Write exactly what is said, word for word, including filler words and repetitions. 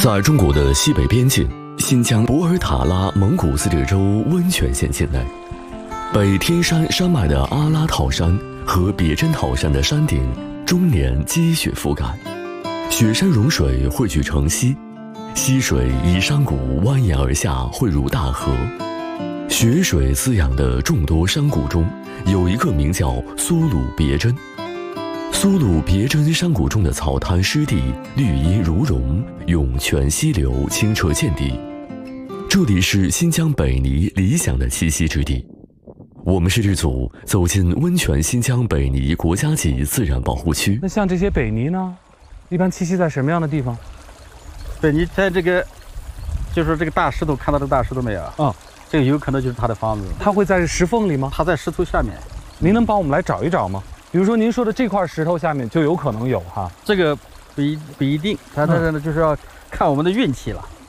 在中国的西北边境，新疆博尔塔拉蒙古自治州温泉县境内，北天山山脉的阿拉套山和别针套山的山顶终年积雪覆盖，雪山融水汇聚成溪，溪水依山谷蜿蜒而下，汇入大河。雪水滋养的众多山谷中，有一个名叫苏鲁别针。苏鲁别针山谷中的草滩湿地绿荫如绒，涌泉溪流清澈见底。这里是新疆北泥理想的栖息之地。我们摄制组走进温泉新疆北泥国家级自然保护区。 那像这些北泥呢，一般栖息在什么样的地方？ 北泥在这个，就是这个大石头，看到这个大石头没有？啊、嗯，这个有可能就是它的房子。 它会在石缝里吗？ 它在石头下面。 您能帮我们来找一找吗？比如说您说的这块石头下面就有可能有哈。 这个不一不一定，它这个呢就是要看我们的运气了。